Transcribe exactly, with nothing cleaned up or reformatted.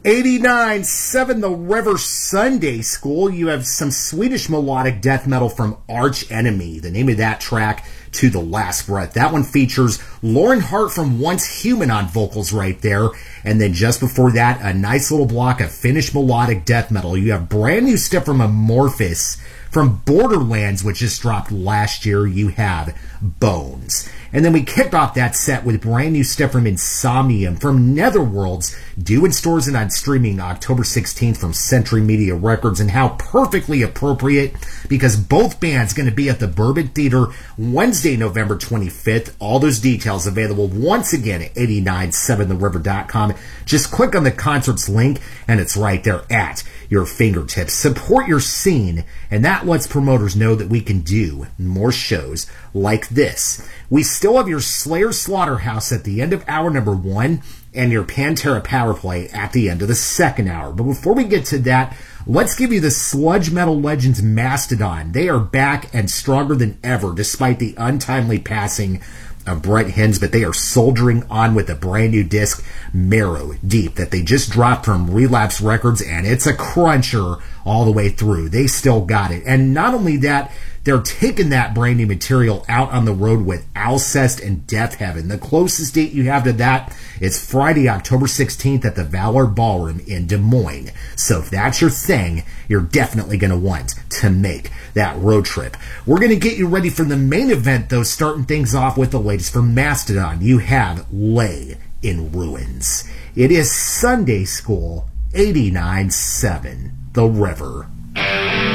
eighty-nine seven The River Sunday School. You have some Swedish melodic death metal from Arch Enemy. The name of that track, To the Last Breath. That one features Lauren Hart from Once Human on vocals right there. And then just before that, a nice little block of Finnish melodic death metal. You have brand new stuff from Amorphous. From Borderlands, which just dropped last year, you have Bones. And then we kicked off that set with brand new stuff from Insomnium, from Netherworlds, due in stores and on streaming October sixteenth from Century Media Records. And how perfectly appropriate, because both bands going to be at the Bourbon Theater Wednesday, November twenty-fifth. All those details available once again at eight nine seven the river dot com. Just click on the concerts link, and it's right there at your fingertips. Support your scene, and that lets promoters know that we can do more shows like this. We still have your Slayer Slaughterhouse at the end of hour number one and your Pantera Power Play at the end of the second hour. But before we get to that, let's give you the sludge metal legends Mastodon. They are back and stronger than ever despite the untimely passing of Brett Hinds, but they are soldiering on with a brand new disc, Marrow Deep, that they just dropped from Relapse Records, and it's a cruncher all the way through. They still got it. And not only that, they're taking that brand new material out on the road with Alcest and Death Heaven. The closest date you have to that is Friday, October sixteenth at the Valor Ballroom in Des Moines. So if that's your thing, you're definitely going to want to make that road trip. We're going to get you ready for the main event, though, starting things off with the latest from Mastodon. You have Lay in Ruins. It is Sunday School, eighty-nine seven The River.